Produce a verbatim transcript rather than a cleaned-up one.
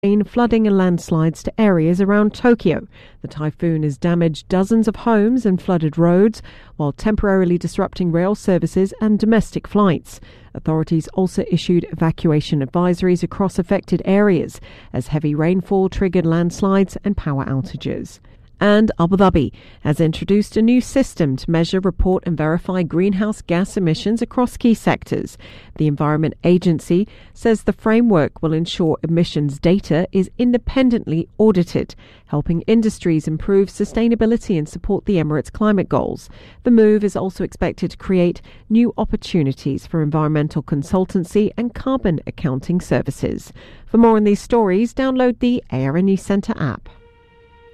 rain, flooding and landslides to areas around Tokyo. The typhoon has damaged dozens of homes and flooded roads, while temporarily disrupting rail services and domestic flights. Authorities also issued evacuation advisories across affected areas as heavy rainfall triggered landslides and power outages. And Abu Dhabi has introduced a new system to measure, report and verify greenhouse gas emissions across key sectors. The Environment Agency says the framework will ensure emissions data is independently audited, helping industries improve sustainability and support the Emirates' climate goals. The move is also expected to create new opportunities for environmental consultancy and carbon accounting services. For more on these stories, download the A R N News Centre app.